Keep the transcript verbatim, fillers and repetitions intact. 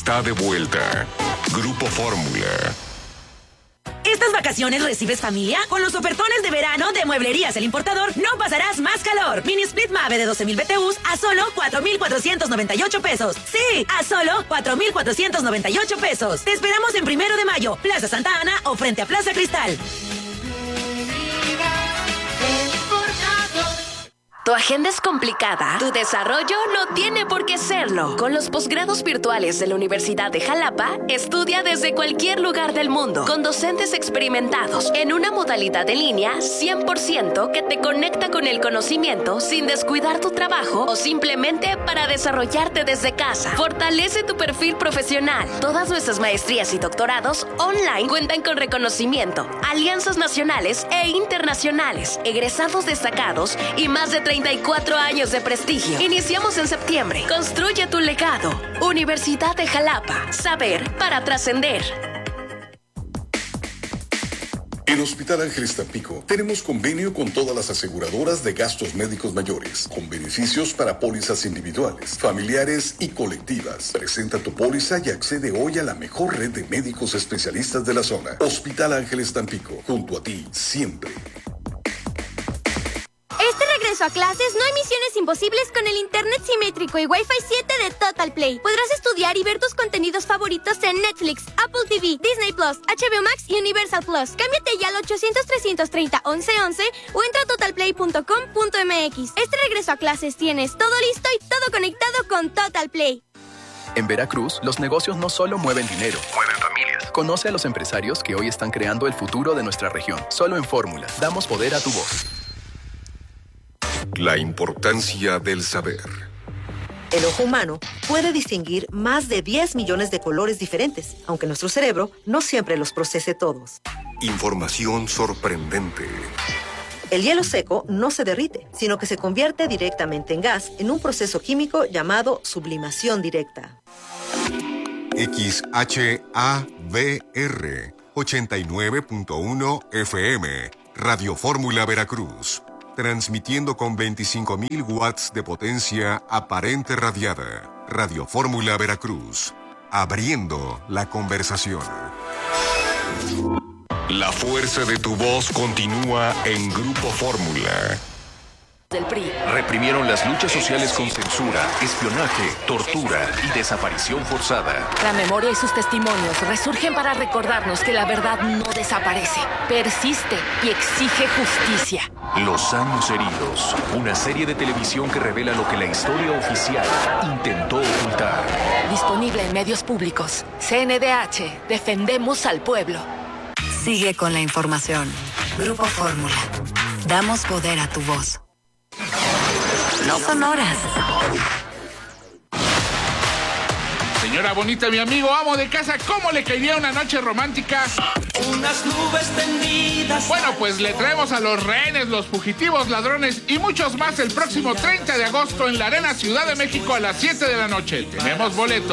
está de vuelta. Grupo Fórmula. ¿Estas vacaciones recibes familia? Con los ofertones de verano de Mueblerías El Importador no pasarás más calor. Mini Split Mave de doce mil B T Us a solo cuatro mil cuatrocientos noventa y ocho pesos. Sí, a solo cuatro mil cuatrocientos noventa y ocho pesos. Te esperamos en Primero de Mayo, Plaza Santa Ana o frente a Plaza Cristal. Tu agenda es complicada. Tu desarrollo no tiene por qué serlo. Con los posgrados virtuales de la Universidad de Jalapa, estudia desde cualquier lugar del mundo, con docentes experimentados, en una modalidad en línea cien por ciento que te conecta con el conocimiento sin descuidar tu trabajo o simplemente para desarrollarte desde casa. Fortalece tu perfil profesional. Todas nuestras maestrías y doctorados online cuentan con reconocimiento, alianzas nacionales e internacionales, egresados destacados y más de treinta y cuatro años de prestigio. Iniciamos en septiembre. Construye tu legado. Universidad de Jalapa. Saber para trascender. En Hospital Ángeles Tampico tenemos convenio con todas las aseguradoras de gastos médicos mayores, con beneficios para pólizas individuales, familiares y colectivas. Presenta tu póliza y accede hoy a la mejor red de médicos especialistas de la zona. Hospital Ángeles Tampico, junto a ti, siempre. Este regreso a clases no hay misiones imposibles con el internet simétrico y Wi-Fi siete de Total Play. Podrás estudiar y ver tus contenidos favoritos en Netflix, Apple T V, Disney Plus, H B O Max y Universal Plus. Cámbiate ya al ochocientos, trescientos treinta, once once o entra a total play punto com punto m x. Este regreso a clases tienes todo listo y todo conectado con Total Play. En Veracruz, los negocios no solo mueven dinero, mueven familias. Conoce a los empresarios que hoy están creando el futuro de nuestra región. Solo en Fórmula, damos poder a tu voz. La importancia del saber. El ojo humano puede distinguir más de diez millones de colores diferentes, aunque nuestro cerebro no siempre los procese todos. Información sorprendente. El hielo seco no se derrite, sino que se convierte directamente en gas en un proceso químico llamado sublimación directa. X H A V R ochenta y nueve punto uno F M, Radio Fórmula Veracruz. Transmitiendo con veinticinco mil watts de potencia aparente radiada. Radio Fórmula Veracruz. Abriendo la conversación. La fuerza de tu voz continúa en Grupo Fórmula. Del P R I. Reprimieron las luchas sociales con censura, espionaje, tortura y desaparición forzada. La memoria y sus testimonios resurgen para recordarnos que la verdad no desaparece, persiste y exige justicia. Los años heridos, una serie de televisión que revela lo que la historia oficial intentó ocultar. Disponible en medios públicos. C N D H, defendemos al pueblo. Sigue con la información. Grupo Fórmula. Damos poder a tu voz. No son horas. Señora bonita, mi amigo amo de casa, ¿cómo le caería una noche romántica? Unas nubes tendidas. Bueno, pues le traemos a los rehenes, los fugitivos, ladrones y muchos más el próximo treinta de agosto en la Arena Ciudad de México a las siete de la noche. Tenemos boletos.